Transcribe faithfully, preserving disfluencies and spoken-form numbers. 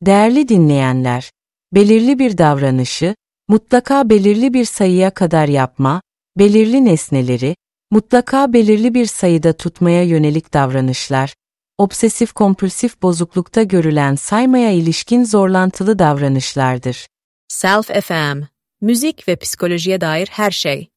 Değerli dinleyenler, belirli bir davranışı, mutlaka belirli bir sayıya kadar yapma, belirli nesneleri, mutlaka belirli bir sayıda tutmaya yönelik davranışlar, obsesif-kompulsif bozuklukta görülen saymaya ilişkin zorlantılı davranışlardır. Self F M, müzik ve psikolojiye dair her şey.